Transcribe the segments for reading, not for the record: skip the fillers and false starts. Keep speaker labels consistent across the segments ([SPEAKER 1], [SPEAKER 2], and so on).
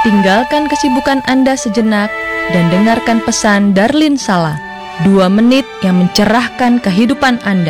[SPEAKER 1] tinggalkan kesibukan Anda sejenak dan dengarkan pesan Darlene Sala, 2 menit yang mencerahkan kehidupan Anda.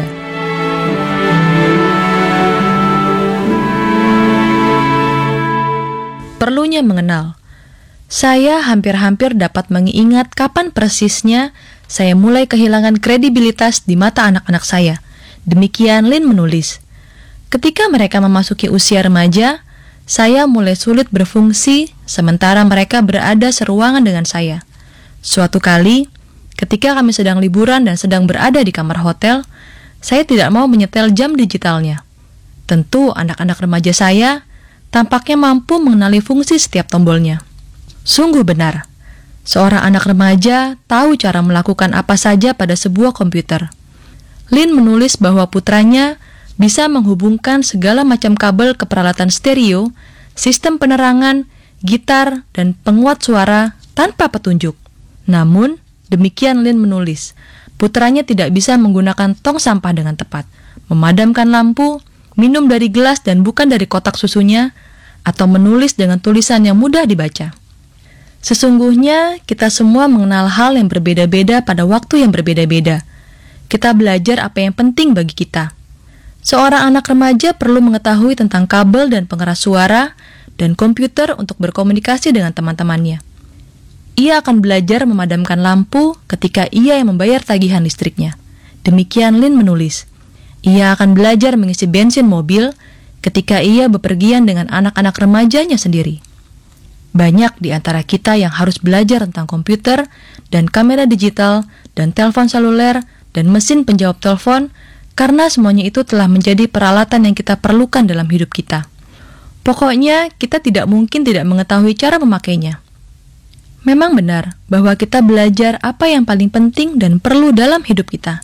[SPEAKER 1] Perlunya mengenal. Saya hampir-hampir dapat mengingat kapan persisnya saya mulai kehilangan kredibilitas di mata anak-anak saya. Demikian Lynn menulis. Ketika mereka memasuki usia remaja, saya mulai sulit berfungsi sementara mereka berada seruangan dengan saya. Suatu kali, ketika kami sedang liburan dan sedang berada di kamar hotel, saya tidak mau menyetel jam digitalnya. Tentu anak-anak remaja saya tampaknya mampu mengenali fungsi setiap tombolnya. Sungguh benar, seorang anak remaja tahu cara melakukan apa saja pada sebuah komputer. Lynn menulis bahwa putranya bisa menghubungkan segala macam kabel ke peralatan stereo, sistem penerangan, gitar, dan penguat suara tanpa petunjuk. Namun, demikian Lynn menulis, putranya tidak bisa menggunakan tong sampah dengan tepat, memadamkan lampu, minum dari gelas dan bukan dari kotak susunya, atau menulis dengan tulisan yang mudah dibaca. Sesungguhnya, kita semua mengenal hal yang berbeda-beda pada waktu yang berbeda-beda. Kita belajar apa yang penting bagi kita. Seorang anak remaja perlu mengetahui tentang kabel dan pengeras suara dan komputer untuk berkomunikasi dengan teman-temannya. Ia akan belajar memadamkan lampu ketika ia yang membayar tagihan listriknya. Demikian Lynn menulis. Ia akan belajar mengisi bensin mobil ketika ia bepergian dengan anak-anak remajanya sendiri. Banyak di antara kita yang harus belajar tentang komputer dan kamera digital dan telepon seluler dan mesin penjawab telepon karena semuanya itu telah menjadi peralatan yang kita perlukan dalam hidup kita. Pokoknya, kita tidak mungkin tidak mengetahui cara memakainya. Memang benar bahwa kita belajar apa yang paling penting dan perlu dalam hidup kita.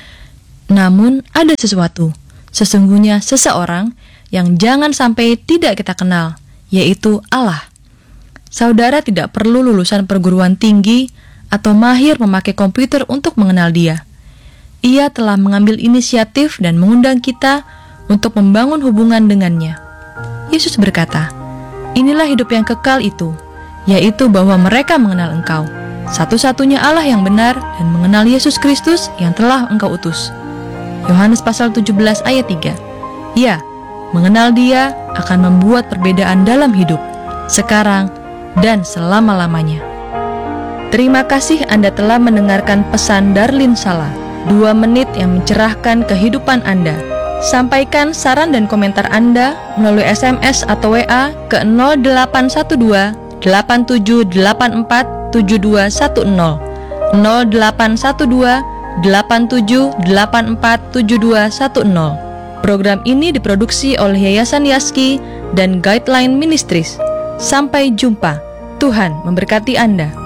[SPEAKER 1] Namun, ada sesuatu, sesungguhnya seseorang yang jangan sampai tidak kita kenal, yaitu Allah. Saudara tidak perlu lulusan perguruan tinggi atau mahir memakai komputer untuk mengenal Dia. Ia telah mengambil inisiatif dan mengundang kita untuk membangun hubungan dengannya. Yesus berkata, "Inilah hidup yang kekal itu, yaitu bahwa mereka mengenal Engkau, satu-satunya Allah yang benar, dan mengenal Yesus Kristus yang telah Engkau utus." Yohanes pasal 17 ayat 3. Ya, mengenal Dia akan membuat perbedaan dalam hidup, sekarang dan selama-lamanya. Terima kasih Anda telah mendengarkan pesan Darlene Sala, 2 menit yang mencerahkan kehidupan Anda. Sampaikan saran dan komentar Anda melalui SMS atau WA ke 0812 8784 7210 0812 8784 7210. Program ini diproduksi oleh Yayasan Yaski dan Guideline Ministries. Sampai jumpa. Tuhan memberkati Anda.